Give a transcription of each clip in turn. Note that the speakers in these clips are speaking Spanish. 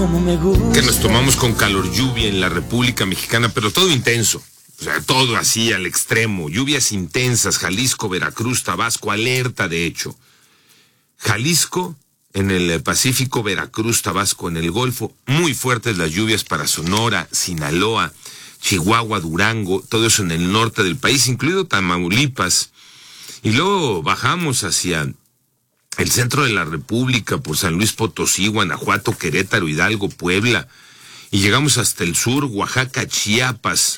que nos tomamos con calor lluvia en la República Mexicana, pero todo intenso. O sea, todo así al extremo. Lluvias intensas, Jalisco, Veracruz, Tabasco, alerta de hecho. Jalisco, en el Pacífico, Veracruz, Tabasco, en el Golfo, muy fuertes las lluvias para Sonora, Sinaloa, Chihuahua, Durango, todo eso en el norte del país, incluido Tamaulipas. Y luego bajamos hacia el centro de la República, por San Luis Potosí, Guanajuato, Querétaro, Hidalgo, Puebla, y llegamos hasta el sur, Oaxaca, Chiapas.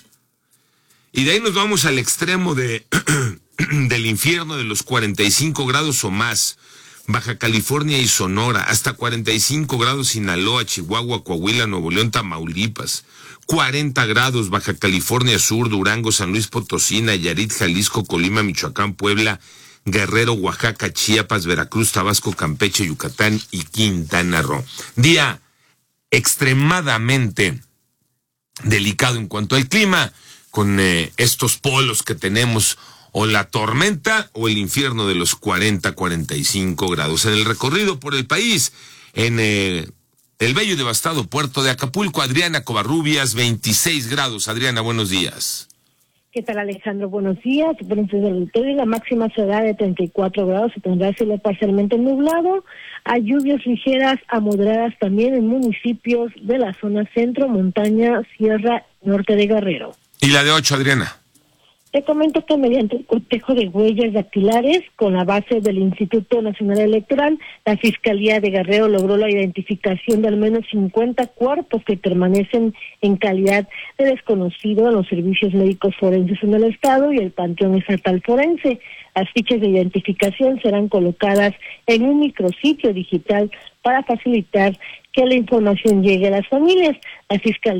Y de ahí nos vamos al extremo del infierno de los 45 grados o más. Baja California y Sonora, hasta 45 grados Sinaloa, Chihuahua, Coahuila, Nuevo León, Tamaulipas. 40 grados Baja California Sur, Durango, San Luis Potosí, Nayarit, Jalisco, Colima, Michoacán, Puebla, Guerrero, Oaxaca, Chiapas, Veracruz, Tabasco, Campeche, Yucatán y Quintana Roo. Día extremadamente delicado en cuanto al clima, con estos polos que tenemos, o la tormenta o el infierno de los 40-45 grados. En el recorrido por el país, en el bello y devastado puerto de Acapulco, Adriana Covarrubias, 26 grados. Adriana, buenos días. ¿Qué tal, Alejandro? Buenos días. La máxima será de 34 grados, se tendrá cielo parcialmente nublado. Hay lluvias ligeras a moderadas también en municipios de la zona centro, montaña, sierra, norte de Guerrero. ¿Y la de 8, Adriana? Te comento que mediante el cotejo de huellas dactilares con la base del Instituto Nacional Electoral, la Fiscalía de Guerrero logró la identificación de al menos 50 cuerpos que permanecen en calidad de desconocido en los servicios médicos forenses en el Estado y el Panteón Estatal Forense. Las fichas de identificación serán colocadas en un micrositio digital para facilitar que la información llegue a las familias. El fiscal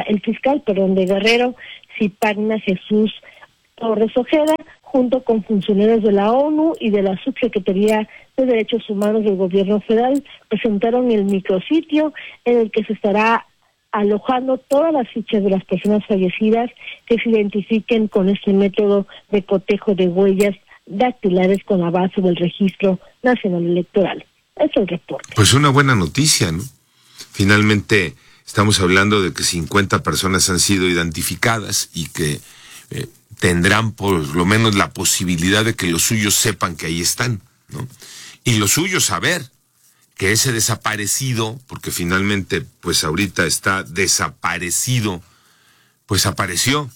de Guerrero, Cipagna Jesús Torres Ojeda, junto con funcionarios de la ONU y de la Subsecretaría de Derechos Humanos del Gobierno Federal, presentaron el micrositio en el que se estará alojando todas las fichas de las personas fallecidas que se identifiquen con este método de cotejo de huellas dactilares con la base del Registro Nacional Electoral. Ese es el reporte. Pues una buena noticia, ¿no? Finalmente estamos hablando de que 50 personas han sido identificadas y que tendrán por lo menos la posibilidad de que los suyos sepan que ahí están, ¿no? Y los suyos saber que ese desaparecido, porque finalmente pues ahorita está desaparecido, pues apareció,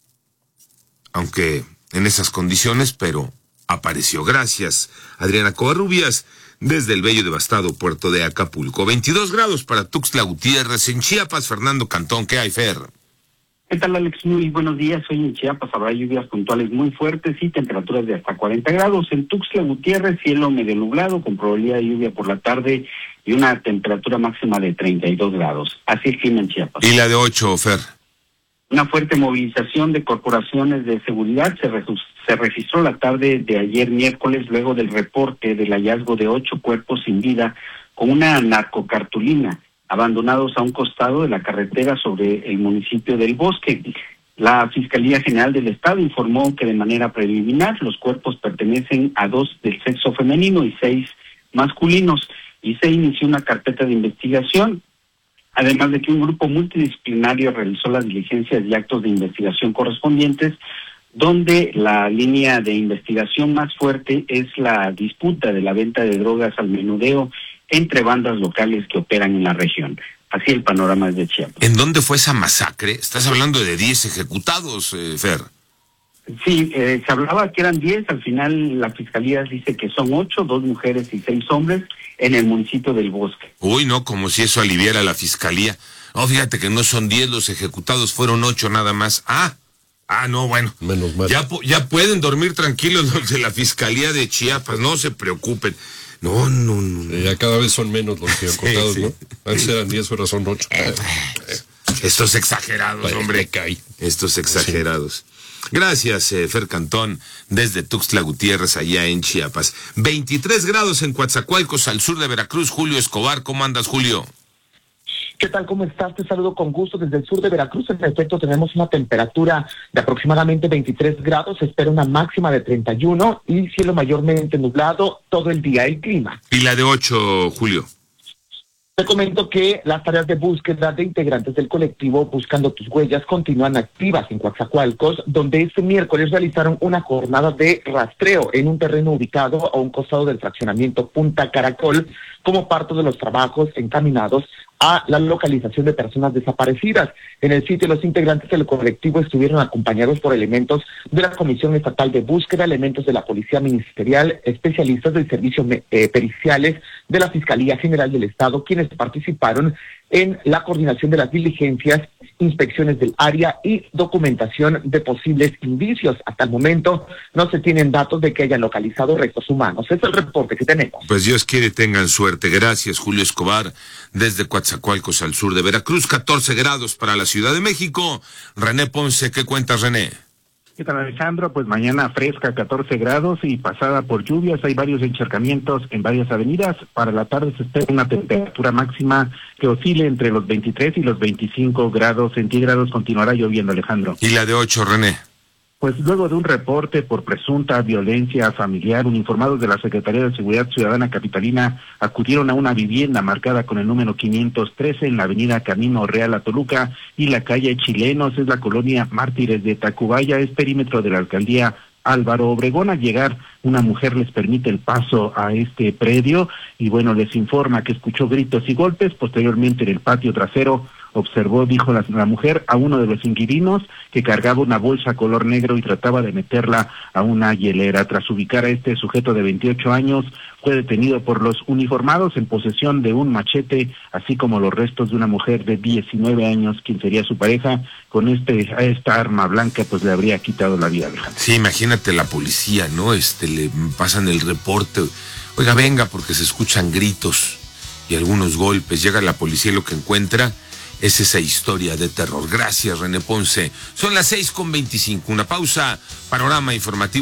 aunque en esas condiciones, pero apareció. Gracias, Adriana Covarrubias, desde el bello y devastado puerto de Acapulco. 22 grados para Tuxtla Gutiérrez. En Chiapas, Fernando Cantón, ¿qué hay, Fer? ¿Qué tal, Alex? Muy buenos días. Hoy en Chiapas habrá lluvias puntuales muy fuertes y temperaturas de hasta 40 grados. En Tuxtla Gutiérrez, cielo medio nublado, con probabilidad de lluvia por la tarde y una temperatura máxima de 32 grados. Así es clima en Chiapas. ¿Y la de 8, Fer? Una fuerte movilización de corporaciones de seguridad se registró la tarde de ayer miércoles, luego del reporte del hallazgo de 8 cuerpos sin vida con una narcocartulina, abandonados a un costado de la carretera sobre el municipio del Bosque. La Fiscalía General del Estado informó que de manera preliminar los cuerpos pertenecen a 2 del sexo femenino y 6 masculinos, y se inició una carpeta de investigación, además de que un grupo multidisciplinario realizó las diligencias y actos de investigación correspondientes, donde la línea de investigación más fuerte es la disputa de la venta de drogas al menudeo entre bandas locales que operan en la región. Así el panorama es de Chiapas. ¿En dónde fue esa masacre? Estás hablando de 10 ejecutados, Fer. Sí, se hablaba que eran 10, al final la Fiscalía dice que son 8, 2 mujeres y 6 hombres en el municipio del Bosque. Uy, no, como si eso aliviara a la Fiscalía. No, fíjate que no son 10 los ejecutados, fueron 8 nada más. No, bueno. Menos mal. Ya pueden dormir tranquilos los de la Fiscalía de Chiapas, no se preocupen. No. Ya cada vez son menos los ejecutados, sí. ¿no? Antes eran 10, ahora son 8. Estos exagerados, hombre. Estos exagerados. Sí. Gracias, Fer Cantón, desde Tuxtla Gutiérrez, allá en Chiapas. 23 grados en Coatzacoalcos, al sur de Veracruz. Julio Escobar, ¿cómo andas, Julio? ¿Qué tal? ¿Cómo estás? Te saludo con gusto desde el sur de Veracruz. En efecto, tenemos una temperatura de aproximadamente 23 grados. Se espera una máxima de 31 y cielo mayormente nublado todo el día. El clima. ¿Y la de 8, Julio? Te comento que las tareas de búsqueda de integrantes del colectivo Buscando Tus Huellas continúan activas en Coatzacoalcos, donde este miércoles realizaron una jornada de rastreo en un terreno ubicado a un costado del fraccionamiento Punta Caracol, como parte de los trabajos encaminados a la localización de personas desaparecidas. En el sitio, los integrantes del colectivo estuvieron acompañados por elementos de la Comisión Estatal de Búsqueda, elementos de la Policía Ministerial, especialistas del Servicio Periciales de la Fiscalía General del Estado, quienes participaron en la coordinación de las diligencias, inspecciones del área y documentación de posibles indicios. Hasta el momento no se tienen datos de que hayan localizado restos humanos. Ese es el reporte que tenemos. Pues Dios quiere tengan suerte. Gracias, Julio Escobar, desde Coatzacoalcos al sur de Veracruz. 14 grados para la Ciudad de México. René Ponce, ¿qué cuentas, René? ¿Qué tal, Alejandro? Pues mañana fresca, 14 grados y pasada por lluvias. Hay varios encharcamientos en varias avenidas. Para la tarde se espera una temperatura máxima que oscile entre los 23 y los 25 grados centígrados. Continuará lloviendo, Alejandro. ¿Y la de 8, René? Pues luego de un reporte por presunta violencia familiar, uniformados de la Secretaría de Seguridad Ciudadana Capitalina acudieron a una vivienda marcada con el número 513 en la avenida Camino Real a Toluca y la calle Chilenos, es la colonia Mártires de Tacubaya, es perímetro de la alcaldía Álvaro Obregón. Al llegar, una mujer les permite el paso a este predio y bueno, les informa que escuchó gritos y golpes. Posteriormente, en el patio trasero, observó, dijo la mujer, a uno de los inquilinos que cargaba una bolsa color negro y trataba de meterla a una hielera. Tras ubicar a este sujeto de 28 años, fue detenido por los uniformados en posesión de un machete, así como los restos de una mujer de 19 años, quien sería su pareja. Con esta arma blanca, pues le habría quitado la vida. Sí, imagínate la policía, ¿no? Le pasan el reporte. Oiga, venga, porque se escuchan gritos y algunos golpes. Llega la policía y lo que encuentra es esa historia de terror. Gracias, René Ponce. Son las 6:25. Una pausa. Panorama informativo.